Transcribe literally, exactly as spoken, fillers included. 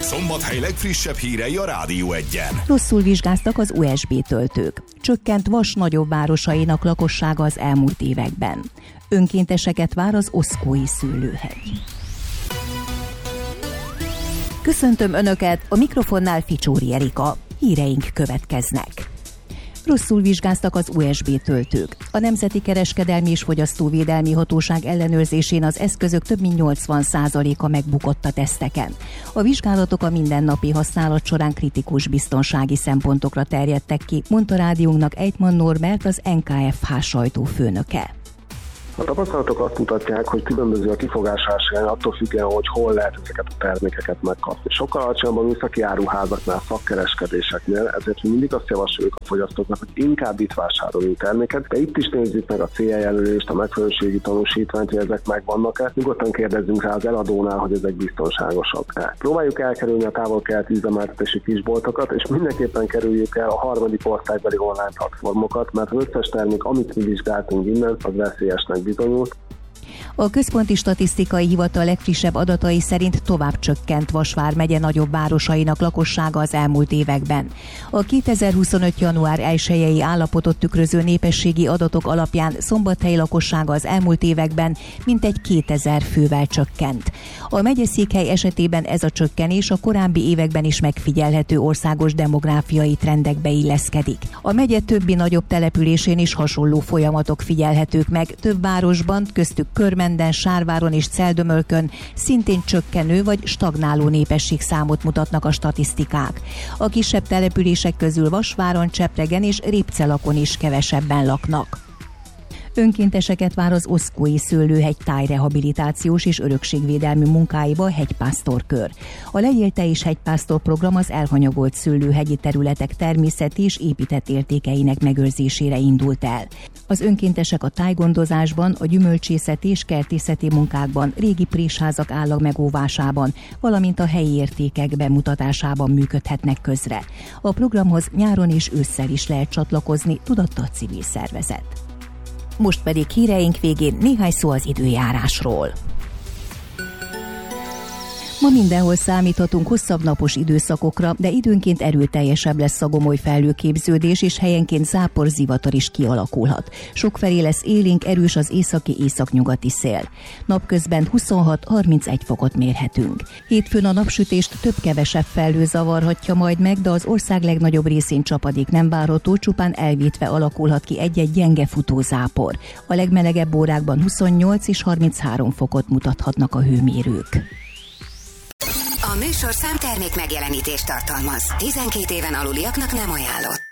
Szombathely legfrissebb hírei a Rádió Egyen. Rosszul vizsgáztak az u es bé töltők. Csökkent Vas nagyobb városainak lakossága az elmúlt években. Önkénteseket vár az Oszkói szőlőhegy. Köszöntöm Önöket, a mikrofonnál Ficsóri Erika. Híreink következnek. Rosszul vizsgáztak az u es bé töltők. A Nemzeti Kereskedelmi és Fogyasztóvédelmi Hatóság ellenőrzésén az eszközök több mint nyolcvan százaléka megbukott a teszteken. A vizsgálatok a mindennapi használat során kritikus biztonsági szempontokra terjedtek ki, mondta rádiónknak Ejtman Norbert, az en ká ef há sajtófőnöke. A tapasztalatok azt mutatják, hogy különböző a kifogásási arány attól függően, hogy hol lehet ezeket a termékeket megkapni. Sokkal alacsonyabb a műszaki áruházaknál, szakkereskedéseknél, ezért mi mindig azt javasoljuk a fogyasztóknak, hogy inkább itt vásároljunk terméket, de itt is nézzük meg a cé e jelölést, a megfelelőségi tanúsítványt, hogy ezek megvannak-e. Nyugodtan kérdezzünk rá az eladónál, hogy ezek biztonságosak-e. Próbáljuk elkerülni a távol-keleti üzemeltetési kisboltokat, és mindenképpen kerüljük el a harmadik országbeli online platformokat, mert az összes termék, amit mi vizsgáltunk innen, az veszélyesnek bizonyult. A Központi Statisztikai Hivatal legfrissebb adatai szerint tovább csökkent Vas vármegye nagyobb városainak lakossága az elmúlt években. A kétezer-huszonöt. január elsejei állapotot tükröző népességi adatok alapján Szombathely lakossága az elmúlt években mintegy kétezer fővel csökkent. A megyeszékhely esetében ez a csökkenés a korábbi években is megfigyelhető országos demográfiai trendekbe illeszkedik. A megye többi nagyobb településén is hasonló folyamatok figyelhetők meg, több városban, köztük Körmenden, Sárváron és Celdömölkön szintén csökkenő vagy stagnáló népességszámot mutatnak a statisztikák. A kisebb települések közül Vasváron, Csepregen és Répcelakon is kevesebben laknak. Önkénteseket vár az Oszkói szőlőhegy tájrehabilitációs és örökségvédelmi munkáiba a hegypásztorkör. A Legyél és hegypásztor program az elhanyagolt szőlőhegyi területek természeti és épített értékeinek megőrzésére indult el. Az önkéntesek a tájgondozásban, a gyümölcsészeti és kertészeti munkákban, régi présházak állagmegóvásában, valamint a helyi értékek bemutatásában működhetnek közre. A programhoz nyáron és ősszel is lehet csatlakozni, tudatta a civil szervezet. Most pedig híreink végén néhány szó az időjárásról. Ma mindenhol számíthatunk hosszabb napos időszakokra, de időnként erőteljesebb lesz a gomoly felhőképződés, és helyenként zápor, zivatar is kialakulhat. Sokfelé lesz élénk, erős az északi északnyugati szél. Napközben huszonhat-harmincegy fokot mérhetünk. Hétfőn a napsütést több-kevesebb felhő zavarhatja majd meg, de az ország legnagyobb részén csapadék nem várható, csupán elvétve alakulhat ki egy-egy gyenge futó zápor. A legmelegebb órákban huszonnyolc és harminchárom fokot mutathatnak a hőmérők. A műsorszám termék megjelenítést tartalmaz. tizenkét éven aluliaknak nem ajánlott.